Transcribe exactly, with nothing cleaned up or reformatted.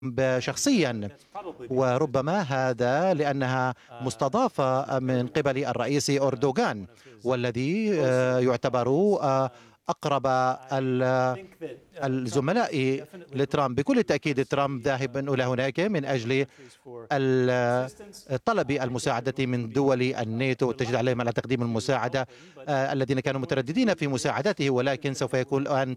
شخصيا، وربما هذا لأنها مستضافة من قبل الرئيس أردوغان، والذي يعتبر أقرب الزملاء لترامب. بكل تأكيد ترامب ذاهب إلى هناك من أجل طلب المساعدة من دول الناتو والتشديد عليهم على تقديم المساعدة الذين كانوا مترددين في مساعدته، ولكن سوف يكون الآن